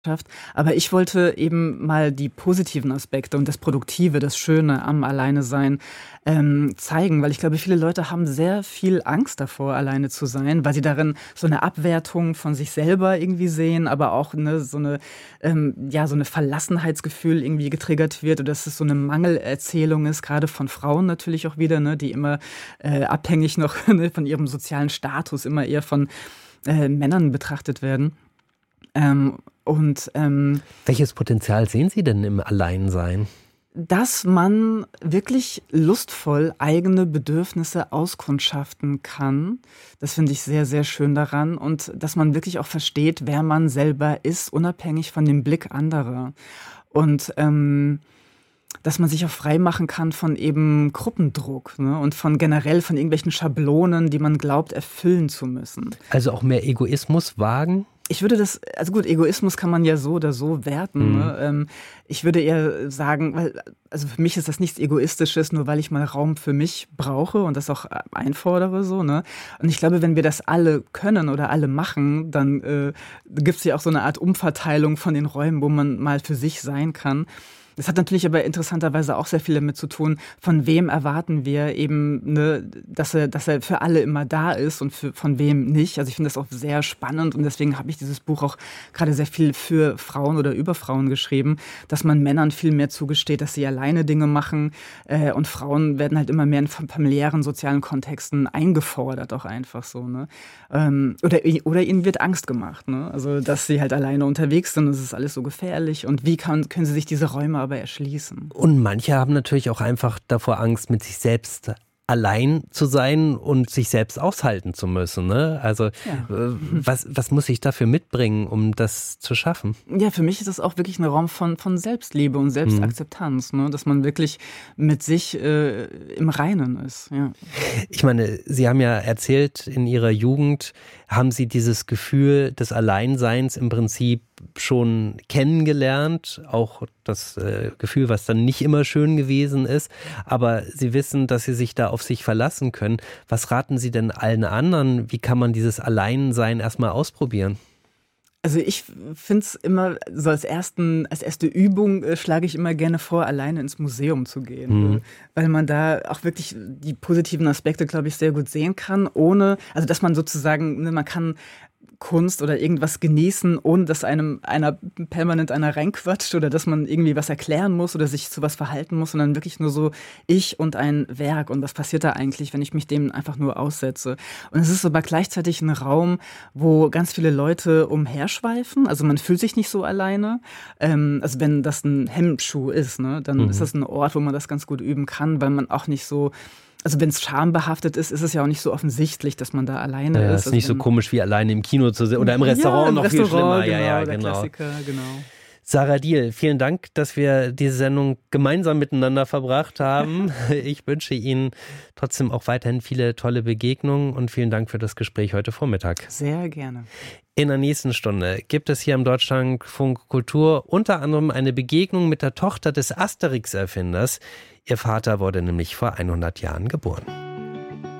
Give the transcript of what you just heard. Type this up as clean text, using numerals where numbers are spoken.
Aber ich wollte eben mal die positiven Aspekte und das Produktive, das Schöne am Alleinesein zeigen, weil ich glaube, viele Leute haben sehr viel Angst davor, alleine zu sein, weil sie darin so eine Abwertung von sich selber irgendwie sehen, aber auch so eine Verlassenheitsgefühl irgendwie getriggert wird oder dass es so eine Mangelerzählung ist, gerade von Frauen natürlich auch wieder, ne, die immer abhängig noch ne, von ihrem sozialen Status immer eher von Männern betrachtet werden. Welches Potenzial sehen Sie denn im Alleinsein? Dass man wirklich lustvoll eigene Bedürfnisse auskundschaften kann. Das finde ich sehr, sehr schön daran. Und dass man wirklich auch versteht, wer man selber ist, unabhängig von dem Blick anderer. Und dass man sich auch frei machen kann von eben Gruppendruck, ne? Und von generell von irgendwelchen Schablonen, die man glaubt, erfüllen zu müssen. Also auch mehr Egoismus wagen? Ich würde also gut, Egoismus kann man ja so oder so werten. Ne? Ich würde eher sagen, also für mich ist das nichts Egoistisches, nur weil ich mal Raum für mich brauche und das auch einfordere. So, ne? Und ich glaube, wenn wir das alle können oder alle machen, dann gibt es ja auch so eine Art Umverteilung von den Räumen, wo man mal für sich sein kann. Das hat natürlich aber interessanterweise auch sehr viel damit zu tun, von wem erwarten wir eben, ne, dass er für alle immer da ist und von wem nicht. Also ich finde das auch sehr spannend und deswegen habe ich dieses Buch auch gerade sehr viel für Frauen oder über Frauen geschrieben, dass man Männern viel mehr zugesteht, dass sie alleine Dinge machen und Frauen werden halt immer mehr in familiären, sozialen Kontexten eingefordert, auch einfach so. Ne? Oder ihnen wird Angst gemacht, ne? Also dass sie halt alleine unterwegs sind und es ist alles so gefährlich und wie können sie sich diese Räume aber erschließen. Und manche haben natürlich auch einfach davor Angst, mit sich selbst allein zu sein und sich selbst aushalten zu müssen. Ne? Also was muss ich dafür mitbringen, um das zu schaffen? Ja, für mich ist das auch wirklich ein Raum von Selbstliebe und Selbstakzeptanz, ne? Dass man wirklich mit sich im Reinen ist. Ja. Ich meine, Sie haben ja erzählt, in Ihrer Jugend haben Sie dieses Gefühl des Alleinseins im Prinzip schon kennengelernt, auch das Gefühl, was dann nicht immer schön gewesen ist, aber Sie wissen, dass Sie sich da auf sich verlassen können. Was raten Sie denn allen anderen? Wie kann man dieses Alleinsein erstmal ausprobieren? Also ich finde es immer so als erste Übung schlage ich immer gerne vor, alleine ins Museum zu gehen, weil man da auch wirklich die positiven Aspekte, glaube ich, sehr gut sehen kann, also dass man sozusagen, ne, man kann Kunst oder irgendwas genießen, ohne dass einer permanent reinquatscht oder dass man irgendwie was erklären muss oder sich zu was verhalten muss, sondern wirklich nur so ich und ein Werk. Und was passiert da eigentlich, wenn ich mich dem einfach nur aussetze? Und es ist aber gleichzeitig ein Raum, wo ganz viele Leute umherschweifen. Also man fühlt sich nicht so alleine. Also wenn das ein Hemmschuh ist, ne, dann ist das ein Ort, wo man das ganz gut üben kann, weil man auch nicht so. Also wenn es schambehaftet ist, ist es ja auch nicht so offensichtlich, dass man da alleine ist. Es ist nicht so komisch wie alleine im Kino zu sehen oder im Restaurant noch viel schlimmer. Genau, der Klassiker, genau. Sarah Diehl, vielen Dank, dass wir diese Sendung gemeinsam miteinander verbracht haben. Ich wünsche Ihnen trotzdem auch weiterhin viele tolle Begegnungen und vielen Dank für das Gespräch heute Vormittag. Sehr gerne. In der nächsten Stunde gibt es hier im Deutschlandfunk Kultur unter anderem eine Begegnung mit der Tochter des Asterix-Erfinders. Ihr Vater wurde nämlich vor 100 Jahren geboren.